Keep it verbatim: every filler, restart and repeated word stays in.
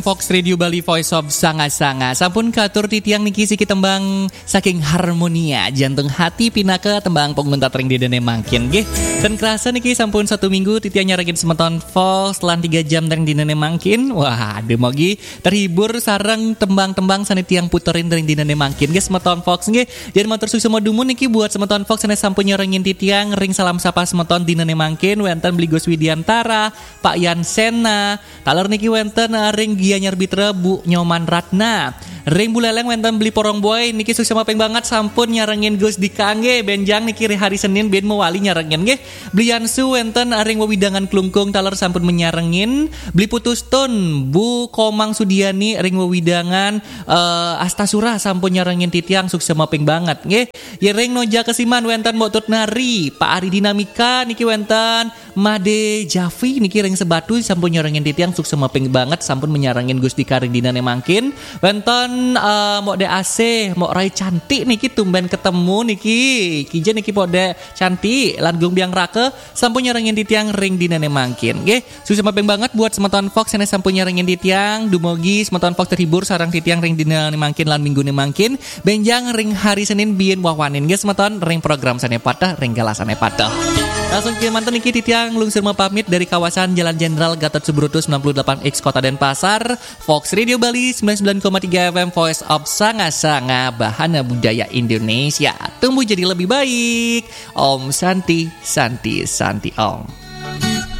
Fox Radio Bali Voice of Sanga-Sanga. Sampun katur titiang niki siki tembang saking harmonia jantung hati pinaka tembang penguntat ring didene mangkin nggih. Dan kerasa niki sampun satu minggu titiang nyaragin semeton Fox setelah tiga jam ring didene mangkin. Wah, demogi terhibur sareng tembang-tembang sane tiang puterin ring didene mangkin nggih semeton Fox nggih. Jadi matur suwun semodumun niki buat semeton Fox sane sampun nyarengin titiang ring salam sapa semeton didene mangkin wenten Bligos Widiantara, Pak Yansena, taler niki wenten ring Gianyar Bitra Bu Nyoman Ratna. Ring buleleng wenten beli porong boy niki sukses mapeng banget sampun nyarengin Gus Dikangge benjang niki hari Senin ben mewali nyarengin nggih. Beli Yansu wenten ring wewidangan klungkung taler sampun menyarengin. Beli Putustun Bu Komang Sudiani ring wewidangan uh, Astasura sampun nyarengin titiang sukses mapeng banget nggih. Ye ring Noja Kesiman wenten Mbok Nari, Pak Ari Dinamika niki wenten Made Jafi niki ring Sebatu sampun nyarengin titiang sukses mapeng banget sampun menyarengin Gus Dikari dinane mangkin. Wenten Uh, Mok De A C, Mok Rai Cantik niki tumben ketemu niki. Kijen niki Mok Cantik lan Gung Biang Rake sampun nyarengin di tiang ring dinane mangkin. Nggih, sukses mapeng banget buat semeton Fox yang sampun nyarengin di tiang. Dumogi semeton Fox terhibur sarang di tiang ring dinane mangkin lan minggune mangkin. Benjang ring hari Senin biyen wawanin nggih semeton ring program sane patah ring galasane patah. Langsung ke mantan niki titiang lungsur pamit dari kawasan Jalan Jenderal Gatot Subroto sembilan puluh delapan X Kota Denpasar. Fox Radio Bali sembilan puluh sembilan koma tiga F M Voice of Sanga-Sanga Bahana Budaya Indonesia. Tumbuh jadi lebih baik. Om Santi Santi Santi Om.